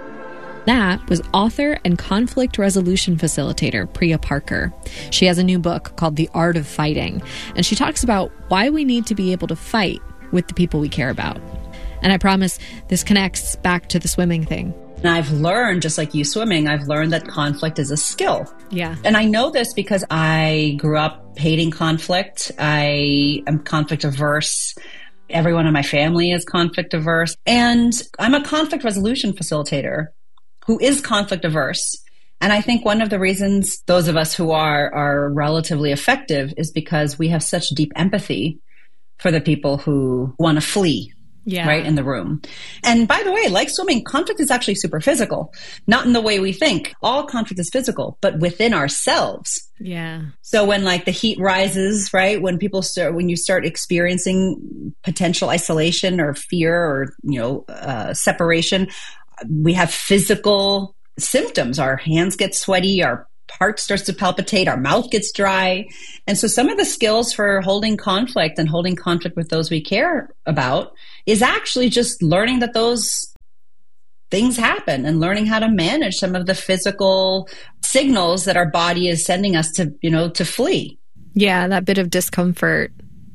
That was author and conflict resolution facilitator Priya Parker. She has a new book called The Art of Fighting, and she talks about why we need to be able to fight with the people we care about. And I promise this connects back to the swimming thing. And I've learned, just like you swimming, I've learned that conflict is a skill. Yeah. And I know this because I grew up hating conflict. I am conflict averse. Everyone in my family is conflict averse. And I'm a conflict resolution facilitator who is conflict averse. And I think one of the reasons those of us who are are relatively effective is because we have such deep empathy for the people who want to flee. Yeah. Right in the room. And by the way, like swimming, conflict is actually super physical, not in the way we think. All conflict is physical, but within ourselves. Yeah. So when like the heat rises, right? When people start, when you start experiencing potential isolation or fear or, you know, uh, separation, we have physical symptoms. Our hands get sweaty, our heart starts to palpitate, our mouth gets dry. And so some of the skills for holding conflict and holding conflict with those we care about is actually just learning that those things happen and learning how to manage some of the physical signals that our body is sending us to, you know, to flee. Yeah, that bit of discomfort,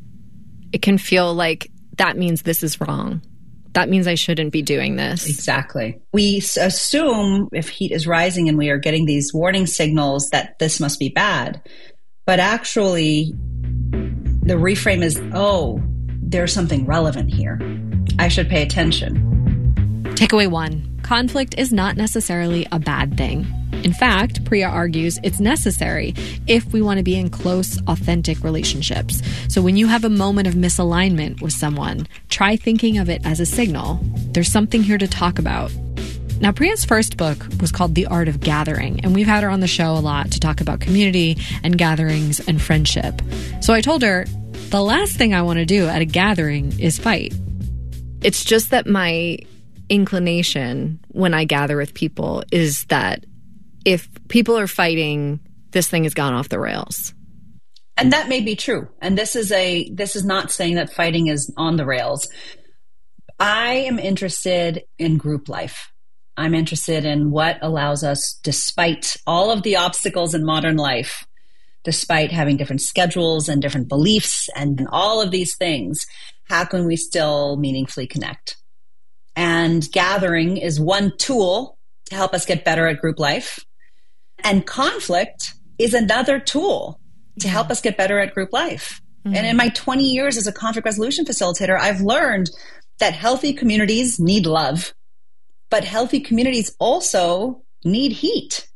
it can feel like that means this is wrong. That means I shouldn't be doing this. Exactly. We assume if heat is rising and we are getting these warning signals that this must be bad. But actually, the reframe is, oh, there's something relevant here. I should pay attention. Takeaway one, conflict is not necessarily a bad thing. In fact, Priya argues it's necessary if we want to be in close, authentic relationships. So when you have a moment of misalignment with someone, try thinking of it as a signal. There's something here to talk about. Now, Priya's first book was called The Art of Gathering, and we've had her on the show a lot to talk about community and gatherings and friendship. So I told her, the last thing I want to do at a gathering is fight. It's just that my inclination when I gather with people is that if people are fighting, this thing has gone off the rails. And that may be true. And this is a this is not saying that fighting is on the rails. I am interested in group life. I'm interested in what allows us, despite all of the obstacles in modern life, despite having different schedules and different beliefs and all of these things, how can we still meaningfully connect? And gathering is one tool to help us get better at group life. And conflict is another tool to help us get better at group life. Mm-hmm. And in my twenty years as a conflict resolution facilitator, I've learned that healthy communities need love, but healthy communities also need heat.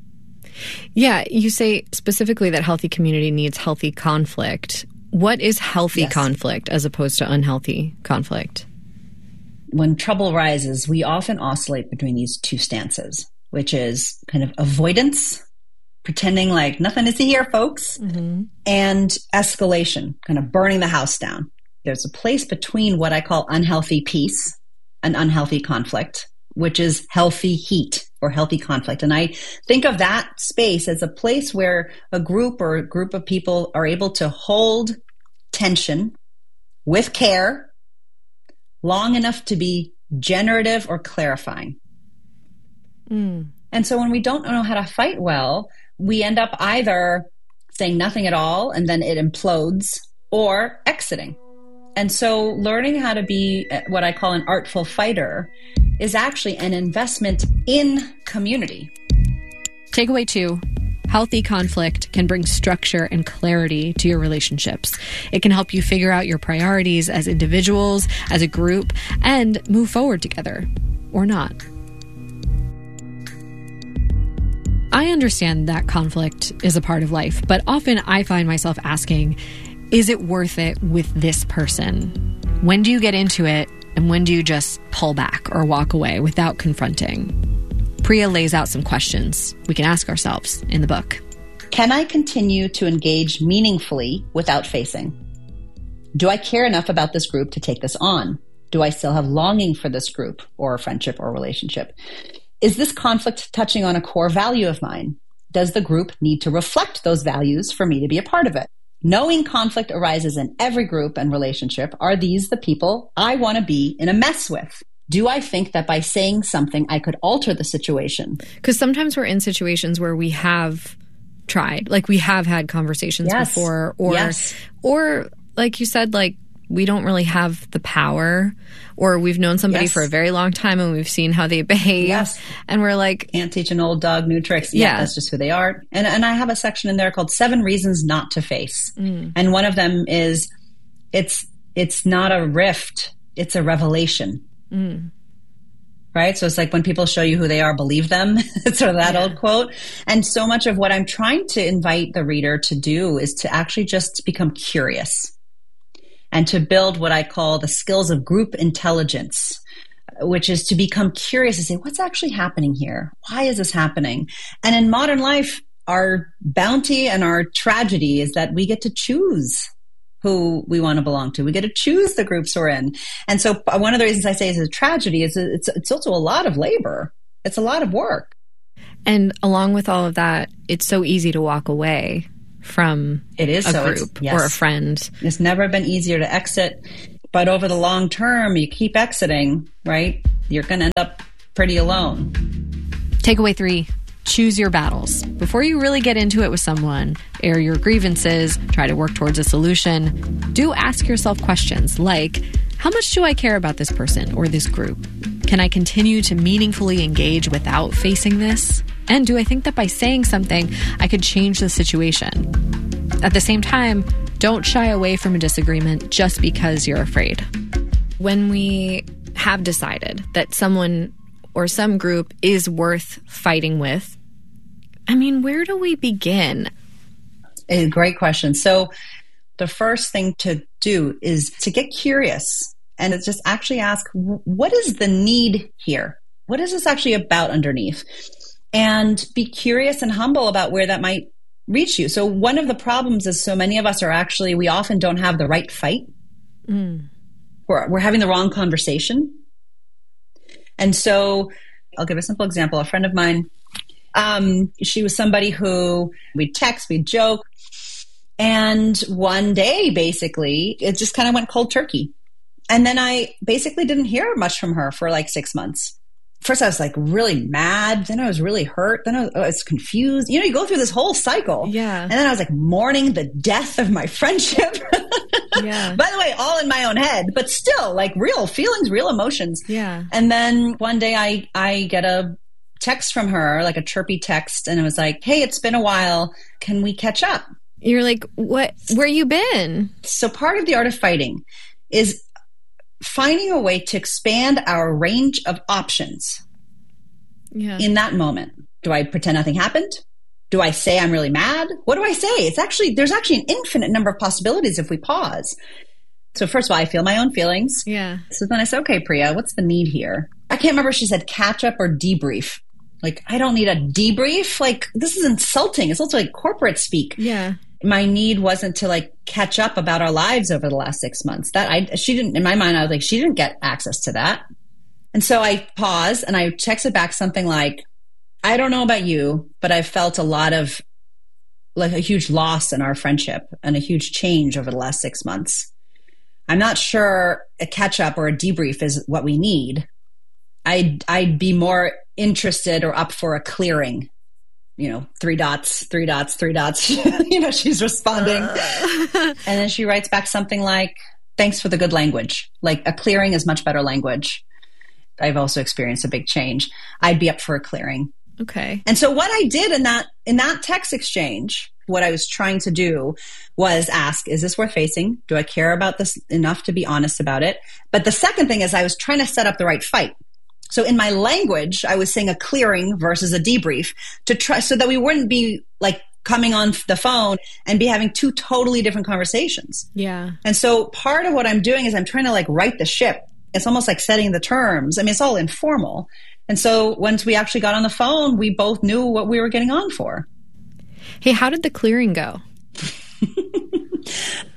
Yeah, you say specifically that healthy community needs healthy conflict. What is healthy yes. conflict as opposed to unhealthy conflict? When trouble rises, we often oscillate between these two stances, which is kind of avoidance, pretending like nothing is here, folks, mm-hmm. and escalation, kind of burning the house down. There's a place between what I call unhealthy peace and unhealthy conflict, which is healthy heat or healthy conflict. And I think of that space as a place where a group or a group of people are able to hold tension with care long enough to be generative or clarifying. Mm. And so when we don't know how to fight well, we end up either saying nothing at all and then it implodes, or exiting. And so learning how to be what I call an artful fighter is actually an investment in community. Takeaway two. Healthy conflict can bring structure and clarity to your relationships. It can help you figure out your priorities as individuals, as a group, and move forward together, or not. I understand that conflict is a part of life, but often I find myself asking, is it worth it with this person? When do you get into it, and when do you just pull back or walk away without confronting? Priya lays out some questions we can ask ourselves in the book. Can I continue to engage meaningfully without facing? Do I care enough about this group to take this on? Do I still have longing for this group or friendship or relationship? Is this conflict touching on a core value of mine? Does the group need to reflect those values for me to be a part of it? Knowing conflict arises in every group and relationship, are these the people I want to be in a mess with? Do I think that by saying something, I could alter the situation? Because sometimes we're in situations where we have tried, like we have had conversations Yes. before, or, Yes. or like you said, like we don't really have the power, or we've known somebody Yes. for a very long time and we've seen how they behave. Yes. And we're like, can't teach an old dog new tricks. Yeah, Yeah. that's just who they are. And and I have a section in there called Seven Reasons Not to Face. Mm. And one of them is it's it's not a rift, it's a revelation. Mm. Right? So it's like when people show you who they are, believe them. It's sort of that old quote. And so much of what I'm trying to invite the reader to do is to actually just become curious and to build what I call the skills of group intelligence, which is to become curious and say, what's actually happening here? Why is this happening? And in modern life, our bounty and our tragedy is that we get to choose who we want to belong to. We get to choose the groups we're in. And so one of the reasons I say it's a tragedy is it's, it's also a lot of labor. It's a lot of work. and along with all of that, it's so easy to walk away from it is a so group yes. or a friend. It's never been easier to exit, but over the long term, you keep exiting, right? You're going to end up pretty alone. Takeaway three, choose your battles. Before you really get into it with someone, air your grievances, try to work towards a solution, do ask yourself questions like, how much do I care about this person or this group? Can I continue to meaningfully engage without facing this? And do I think that by saying something, I could change the situation? At the same time, don't shy away from a disagreement just because you're afraid. When we have decided that someone or some group is worth fighting with, I mean, where do we begin? A great question. So the first thing to do is to get curious and to just actually ask, what is the need here? What is this actually about underneath? And be curious and humble about where that might reach you. So one of the problems is so many of us are actually, we often don't have the right fight. Mm. We're, we're having the wrong conversation. And so I'll give a simple example. A friend of mine, um, she was somebody who we'd text, we'd joke. And one day, basically, it just kind of went cold turkey. And then I basically didn't hear much from her for like six months. First, I was like really mad. Then I was really hurt. Then I was, I was confused. You know, you go through this whole cycle. Yeah. And then I was like mourning the death of my friendship. Yeah. By the way, all in my own head, but still like real feelings, real emotions. Yeah. And then one day I, I get a text from her, like a chirpy text. And it was like, hey, it's been a while. Can we catch up? You're like, what, where you been? So part of the art of fighting is finding a way to expand our range of options yeah. in that moment. Do I pretend nothing happened? Do I say I'm really mad? What do I say? It's actually, there's actually an infinite number of possibilities if we pause. So first of all, I feel my own feelings. Yeah. So then I said, okay, Priya, what's the need here? I can't remember if she said catch up or debrief. Like, I don't need a debrief. Like, this is insulting. It's also like corporate speak. Yeah. My need wasn't to like catch up about our lives over the last six months. That I, she didn't, in my mind, I was like, she didn't get access to that. And so I paused and I texted back something like, I don't know about you, but I've felt a lot of like a huge loss in our friendship and a huge change over the last six months. I'm not sure a catch up or a debrief is what we need. I'd, I'd be more interested or up for a clearing. You know, three dots, three dots, three dots. You know, she's responding. And then she writes back something like, thanks for the good language. Like a clearing is much better language. I've also experienced a big change. I'd be up for a clearing. Okay. And so what I did in that, in that text exchange, what I was trying to do was ask, is this worth facing? Do I care about this enough to be honest about it? But the second thing is I was trying to set up the right fight. So in my language, I was saying a clearing versus a debrief to try so that we wouldn't be like coming on the phone and be having two totally different conversations. Yeah. And so part of what I'm doing is I'm trying to like right the ship. It's almost like setting the terms. I mean, it's all informal. And so once we actually got on the phone, we both knew what we were getting on for. Hey, how did the clearing go?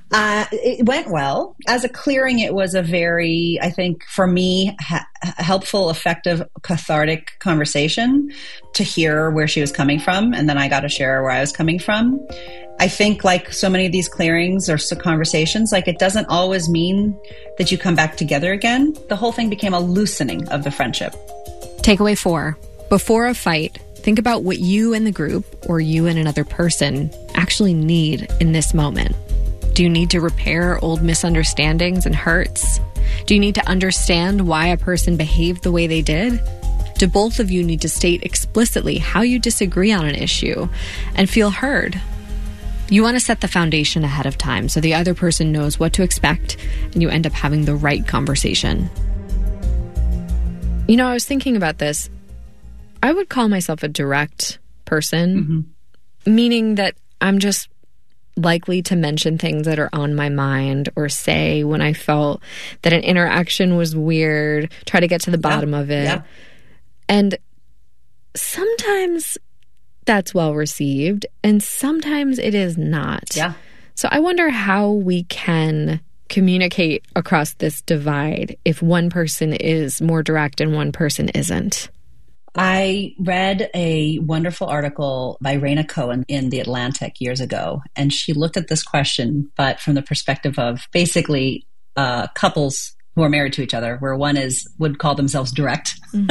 Uh, it went well. As a clearing, it was a very, I think, for me, ha- helpful, effective, cathartic conversation to hear where she was coming from. And then I got to share where I was coming from. I think like so many of these clearings or conversations, like it doesn't always mean that you come back together again. The whole thing became a loosening of the friendship. Takeaway four. Before a fight, think about what you and the group or you and another person actually need in this moment. Do you need to repair old misunderstandings and hurts? Do you need to understand why a person behaved the way they did? Do both of you need to state explicitly how you disagree on an issue and feel heard? You want to set the foundation ahead of time so the other person knows what to expect and you end up having the right conversation. You know, I was thinking about this. I would call myself a direct person, mm-hmm. meaning that I'm just likely to mention things that are on my mind or say when I felt that an interaction was weird, try to get to the bottom yeah. of it. Yeah. And sometimes that's well received and sometimes it is not. Yeah. So I wonder how we can communicate across this divide if one person is more direct and one person isn't. I read a wonderful article by Raina Cohen in The Atlantic years ago, and she looked at this question, but from the perspective of basically uh, couples who are married to each other, where one is would call themselves direct, mm-hmm.